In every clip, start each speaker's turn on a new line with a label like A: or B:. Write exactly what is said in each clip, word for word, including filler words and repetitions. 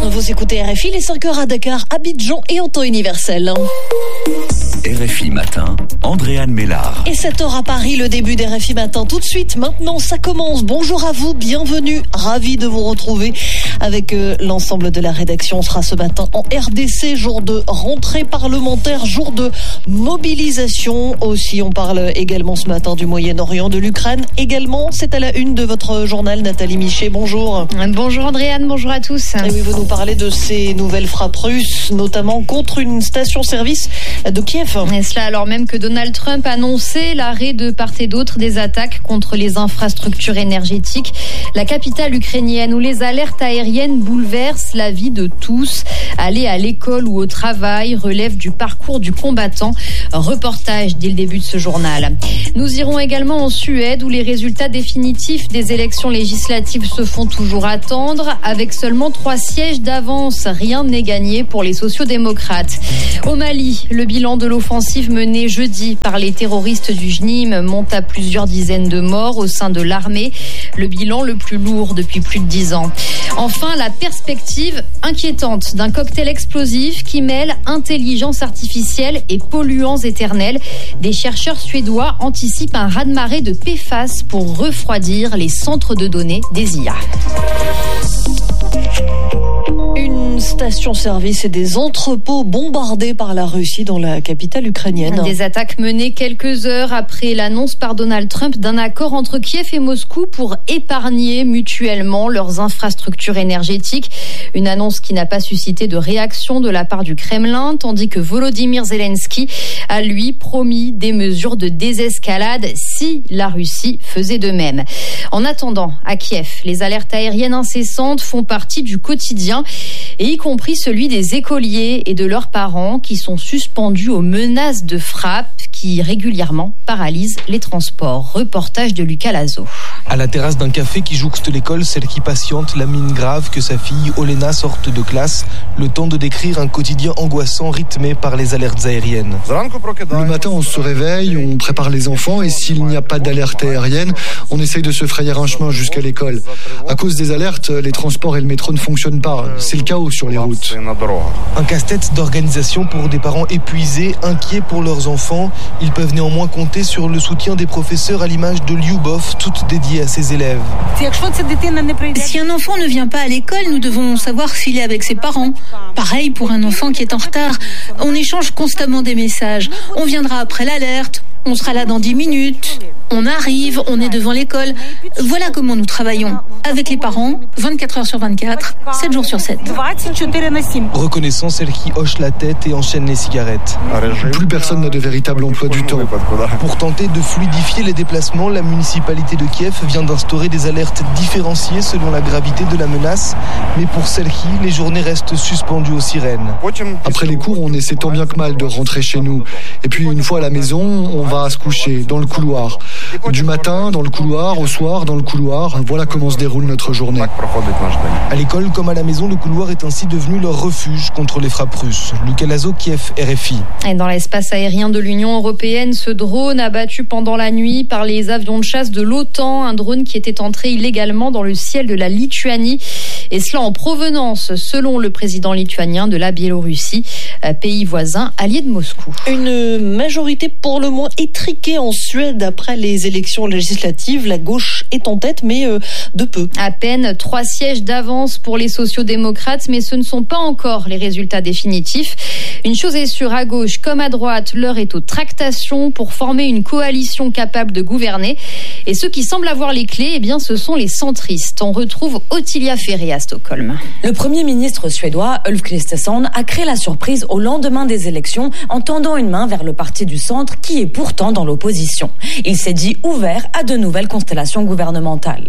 A: Vous écoutez R F I, les cinq heures à Dakar, Abidjan et en temps universel.
B: R F I Matin, Andréane Mélard.
A: Et sept heures à Paris, le début d'R F I Matin. Tout de suite, maintenant, ça commence. Bonjour à vous, bienvenue. Ravi de vous retrouver avec euh, l'ensemble de la rédaction. On sera ce matin en R D C, jour de rentrée parlementaire, jour de mobilisation. Aussi, on parle également ce matin du Moyen-Orient, de l'Ukraine. Également, c'est à la une de votre journal, Nathalie Michet. Bonjour.
C: Bonjour Andréane, bonjour à tous.
A: Et oui, vous nous parlez de ces nouvelles frappes russes, notamment contre une station-service de Kiev.
C: Et cela alors même que Donald Trump annonçait l'arrêt de part et d'autre des attaques contre les infrastructures énergétiques. La capitale ukrainienne où les alertes aériennes bouleversent la vie de tous. Aller à l'école ou au travail relève du parcours du combattant. Reportage dès le début de ce journal. Nous irons également en Suède où les résultats définitifs des élections législatives se font toujours attendre. Avec seulement trois sièges d'avance, rien n'est gagné pour les sociodémocrates. Au Mali, le bilan de l'offensive menée jeudi par les terroristes du J N I M monte à plusieurs dizaines de morts au sein de l'armée. Le bilan le plus lourd depuis plus de dix ans. Enfin, la perspective inquiétante d'un cocktail explosif qui mêle intelligence artificielle et polluants éternels. Des chercheurs suédois anticipent un raz-de-marée de P F A S pour refroidir les centres de données des I A.
A: Une station-service et des entrepôts bombardés par la Russie dans la capitale ukrainienne.
C: Des attaques menées quelques heures après l'annonce par Donald Trump d'un accord entre Kiev et Moscou pour épargner mutuellement leurs infrastructures énergétiques. Une annonce qui n'a pas suscité de réaction de la part du Kremlin, tandis que Volodymyr Zelensky a lui promis des mesures de désescalade si la Russie faisait de même. En attendant, à Kiev, les alertes aériennes incessantes font partie du quotidien, et y compris celui des écoliers et de leurs parents qui sont suspendus aux menaces de frappe qui régulièrement paralysent les transports. Reportage de Lucas Lazo.
D: À la terrasse d'un café qui jouxte l'école, celle qui patiente la mine grave que sa fille Olena sorte de classe, le temps de décrire un quotidien angoissant rythmé par les alertes aériennes.
E: Le matin, on se réveille, on prépare les enfants et s'il n'y a pas d'alerte aérienne, on essaye de se frayer un chemin jusqu'à l'école. À cause des alertes, les transports et le métro ne fonctionnent pas. C'est le chaos sur les routes.
D: Un casse-tête d'organisation pour des parents épuisés, inquiets pour leurs enfants. Ils peuvent néanmoins compter sur le soutien des professeurs à l'image de Lyubov, toute dédiée à ses élèves.
F: Si un enfant ne vient pas à l'école, nous devons savoir s'il est avec ses parents. Pareil pour un enfant qui est en retard. On échange constamment des messages. On viendra après l'alerte. On sera là dans dix minutes. On arrive, on est devant l'école. Voilà comment nous travaillons. Avec les parents, vingt-quatre heures sur vingt-quatre, sept jours sur sept.
D: Reconnaissant celle qui hoche la tête et enchaîne les cigarettes.
E: Plus personne n'a de véritable emploi du temps.
D: Pour tenter de fluidifier les déplacements, la municipalité de Kiev vient d'instaurer des alertes différenciées selon la gravité de la menace. Mais pour celle-ci, les journées restent suspendues aux sirènes.
E: Après les cours, on essaie tant bien que mal de rentrer chez nous. Et puis une fois à la maison, on va se coucher dans le couloir. Du matin, dans le couloir, au soir, dans le couloir. Voilà comment se déroule notre journée.
D: À l'école comme à la maison, le couloir est ainsi devenu leur refuge contre les frappes russes. Lucas Lazo, Kiev, R F I.
C: Et dans l'espace aérien de l'Union européenne, ce drone abattu pendant la nuit par les avions de chasse de l'OTAN, un drone qui était entré illégalement dans le ciel de la Lituanie. Et cela en provenance, selon le président lituanien, de la Biélorussie, pays voisin allié de Moscou.
A: Une majorité pour le moins étriquée en Suède après les élections législatives. La gauche est en tête, mais euh, de peu.
C: À peine trois sièges d'avance pour les sociodémocrates, mais ce ne sont pas encore les résultats définitifs. Une chose est sûre, à gauche comme à droite, l'heure est aux tractations pour former une coalition capable de gouverner. Et ceux qui semblent avoir les clés, eh bien, ce sont les centristes. On retrouve Ottilia Ferré à Stockholm.
G: Le Premier ministre suédois, Ulf Kristersson, a créé la surprise au lendemain des élections en tendant une main vers le parti du centre qui est pourtant dans l'opposition. Il s'est dit ouvert à de nouvelles constellations gouvernementales.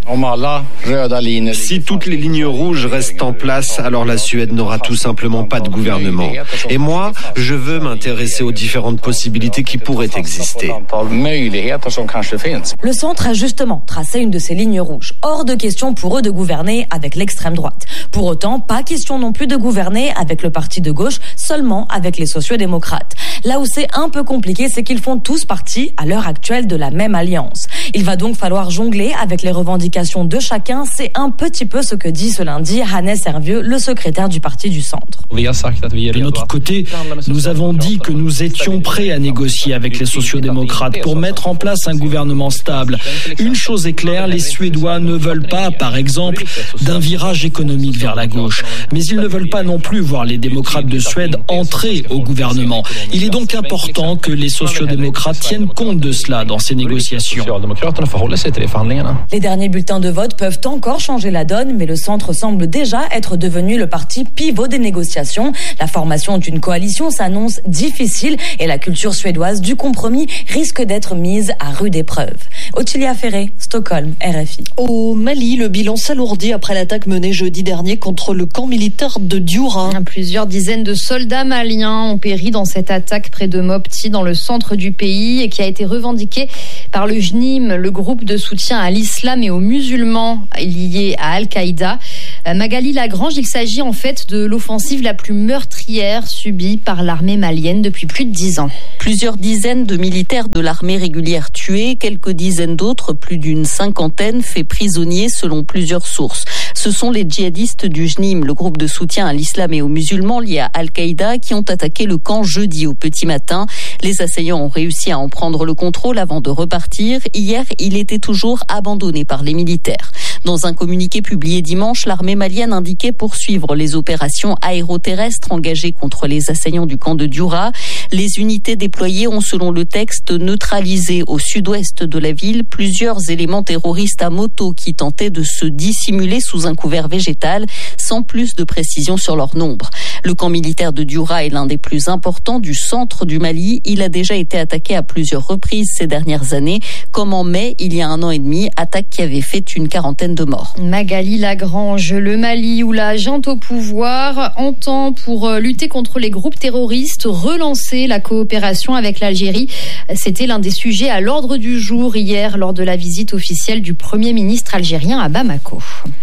H: Si toutes les lignes rouges restent en place, alors la Suède n'aura tout simplement pas de gouvernement. Et moi, je veux m'intéresser aux différentes possibilités qui pourraient exister.
G: Le centre a justement tracé une de ces lignes rouges. Hors de question pour eux de gouverner avec l'extrême droite. Pour autant, pas question non plus de gouverner avec le parti de gauche, seulement avec les sociodémocrates. Là où c'est un peu compliqué, c'est qu'ils font tous partie, à l'heure actuelle, de la même alliance. l'alliance. Il va donc falloir jongler avec les revendications de chacun. C'est un petit peu ce que dit ce lundi Hannes Hervieux, le secrétaire du parti du centre.
I: De notre côté, nous avons dit que nous étions prêts à négocier avec les sociodémocrates pour mettre en place un gouvernement stable. Une chose est claire, les Suédois ne veulent pas, par exemple, d'un virage économique vers la gauche. Mais ils ne veulent pas non plus voir les démocrates de Suède entrer au gouvernement. Il est donc important que les sociodémocrates tiennent compte de cela dans ces négociations.
G: Les derniers bulletins de vote peuvent encore changer la donne, mais le centre semble déjà être devenu le parti pivot des négociations. La formation d'une coalition s'annonce difficile et la culture suédoise du compromis risque d'être mise à rude épreuve. Ottilia Ferré, Stockholm, R F I.
A: Au Mali, le bilan s'alourdit après l'attaque menée jeudi dernier contre le camp militaire de Dioura.
C: Plusieurs dizaines de soldats maliens ont péri dans cette attaque près de Mopti, dans le centre du pays, et qui a été revendiquée par le J N I M, le groupe de soutien à l'islam et aux musulmans liés à Al-Qaïda. Magali Lagrange, il s'agit en fait de l'offensive la plus meurtrière subie par l'armée malienne depuis plus de dix ans.
J: Plusieurs dizaines de militaires de l'armée régulière tués, quelques dizaines d'autres, plus d'une cinquantaine, faits prisonniers selon plusieurs sources. Ce sont les djihadistes du J N I M, le groupe de soutien à l'islam et aux musulmans liés à Al-Qaïda, qui ont attaqué le camp jeudi au petit matin. Les assaillants ont réussi à en prendre le contrôle avant de repartir. Hier, il était toujours abandonné par les militaires. Dans un communiqué publié dimanche, l'armée malienne indiquait poursuivre les opérations aéroterrestres engagées contre les assaillants du camp de Dioura. Les unités déployées ont, selon le texte, neutralisé au sud-ouest de la ville plusieurs éléments terroristes à moto qui tentaient de se dissimuler sous un couvert végétal, sans plus de précision sur leur nombre. Le camp militaire de Dioura est l'un des plus importants du centre du Mali. Il a déjà été attaqué à plusieurs reprises ces dernières années, comme en mai, il y a un an et demi, attaque qui avait fait une quarantaine de morts.
C: Magali Lagrange, le Mali où la junte au pouvoir entend, pour lutter contre les groupes terroristes, relancer la coopération avec l'Algérie. C'était l'un des sujets à l'ordre du jour hier lors de la visite officielle du Premier ministre algérien à Bamako.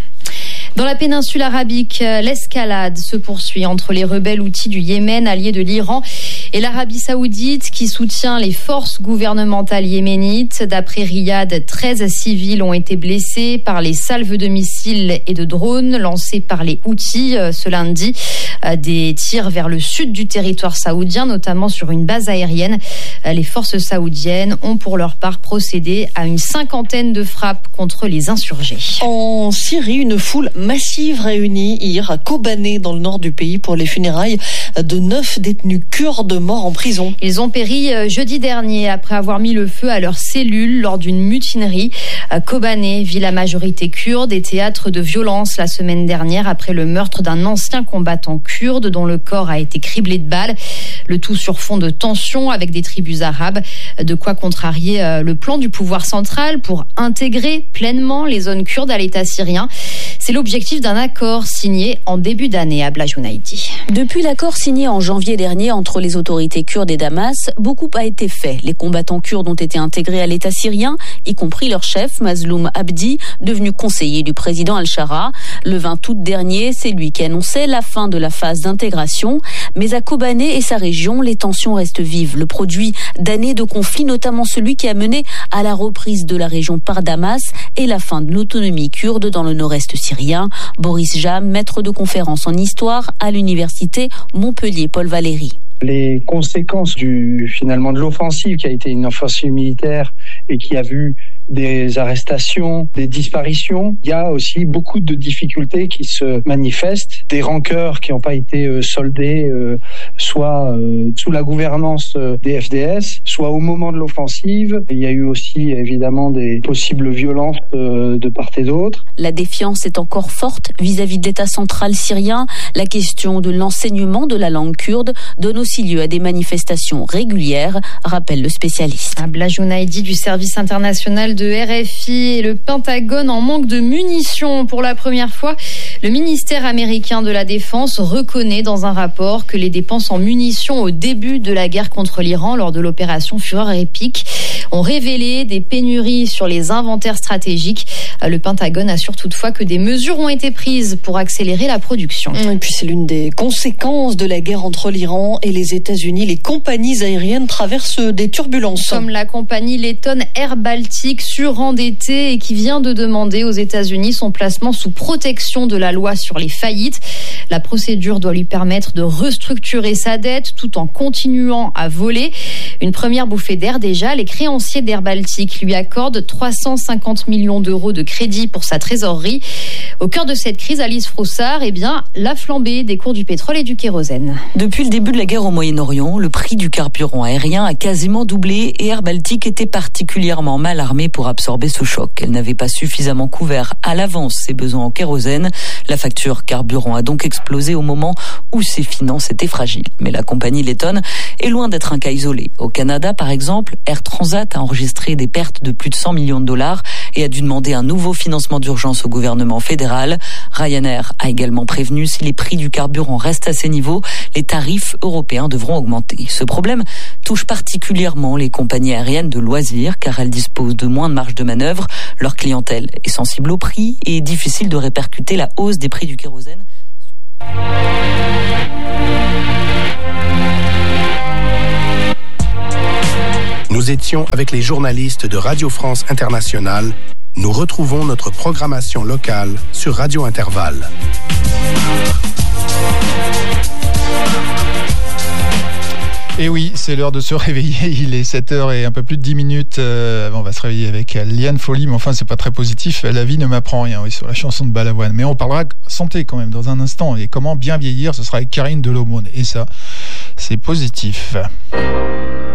C: Dans la péninsule arabique, l'escalade se poursuit entre les rebelles houthis du Yémen, alliés de l'Iran, et l'Arabie saoudite qui soutient les forces gouvernementales yéménites. D'après Riyad, treize civils ont été blessés par les salves de missiles et de drones lancés par les Houthis ce lundi. Des tirs vers le sud du territoire saoudien, notamment sur une base aérienne. Les forces saoudiennes ont pour leur part procédé à une cinquantaine de frappes contre les insurgés.
A: En Syrie, une foule massive réunie hier à Kobané, dans le nord du pays, pour les funérailles de neuf détenus kurdes morts en prison.
C: Ils ont péri jeudi dernier après avoir mis le feu à leurs cellules lors d'une mutinerie. Kobané, ville à majorité kurde, et théâtre de violence la semaine dernière après le meurtre d'un ancien combattant kurde dont le corps a été criblé de balles. Le tout sur fond de tensions avec des tribus arabes. De quoi contrarier le plan du pouvoir central pour intégrer pleinement les zones kurdes à l'État syrien. C'est l'objectif d'un accord signé en début d'année à Blajounaïdi.
J: Depuis l'accord signé en janvier dernier entre les autorités kurdes et Damas, beaucoup a été fait. Les combattants kurdes ont été intégrés à l'État syrien, y compris leur chef, Mazloum Abdi, devenu conseiller du président Al-Shara. Le vingt août dernier, c'est lui qui annonçait la fin de la phase d'intégration. Mais à Kobané et sa région, les tensions restent vives. Le produit d'années de conflits, notamment celui qui a mené à la reprise de la région par Damas et la fin de l'autonomie kurde dans le nord-est syrien. Boris Jam, maître de conférence en histoire à l'université Montpellier-Paul Valéry.
K: Les conséquences du finalement de l'offensive qui a été une offensive militaire et qui a vu des arrestations, des disparitions. Il y a aussi beaucoup de difficultés qui se manifestent, des rancœurs qui n'ont pas été euh, soldées, euh, soit euh, sous la gouvernance euh, des F D S, soit au moment de l'offensive. Il y a eu aussi évidemment des possibles violences euh, de part et d'autre.
J: La défiance est encore forte vis-à-vis de l'État central syrien. La question de l'enseignement de la langue kurde donne aussi lieu à des manifestations régulières, rappelle le spécialiste.
C: Blajounaïdi du service international journal de R F I et le Pentagone en manque de munitions. Pour la première fois, le ministère américain de la Défense reconnaît dans un rapport que les dépenses en munitions au début de la guerre contre l'Iran lors de l'opération Fureur épique ont révélé des pénuries sur les inventaires stratégiques. Le Pentagone assure toutefois que des mesures ont été prises pour accélérer la production.
A: Et puis c'est l'une des conséquences de la guerre entre l'Iran et les États-Unis. Les compagnies aériennes traversent des turbulences.
C: Comme la compagnie lettonne Air Baltic, surendettée et qui vient de demander aux États-Unis son placement sous protection de la loi sur les faillites. La procédure doit lui permettre de restructurer sa dette tout en continuant à voler. Une première bouffée d'air déjà, les créanciers d'Air Baltic lui accordent trois cent cinquante millions d'euros de crédit pour sa trésorerie. Au cœur de cette crise, Alice Froussard, eh bien, la flambée des cours du pétrole et du kérosène.
L: Depuis le début de la guerre au Moyen-Orient, le prix du carburant aérien a quasiment doublé et Air Baltic était particulièrement mal armée pour absorber ce choc. Elle n'avait pas suffisamment couvert à l'avance ses besoins en kérosène. La facture carburant a donc explosé au moment où ses finances étaient fragiles. Mais la compagnie lettonne est loin d'être un cas isolé. Au Canada, par exemple, Air Transat a enregistré des pertes de plus de cent millions de dollars et a dû demander un nouveau financement d'urgence au gouvernement fédéral. Ryanair a également prévenu, si les prix du carburant restent à ces niveaux, les tarifs européens devront augmenter. Ce problème touche particulièrement les compagnies aériennes de loisirs car elles disposent de moins de marge de manœuvre. Leur clientèle est sensible au prix et est difficile de répercuter la hausse des prix du kérosène.
M: Nous étions avec les journalistes de Radio France Internationale. Nous retrouvons notre programmation locale sur Radio Intervalle.
N: Et oui, c'est l'heure de se réveiller, il est sept heures et un peu plus de dix minutes, euh, on va se réveiller avec Liane Folly, mais enfin c'est pas très positif, la vie ne m'apprend rien, oui, sur la chanson de Balavoine, mais on parlera santé quand même dans un instant, et comment bien vieillir, ce sera avec Karine Delomone, et ça, c'est positif.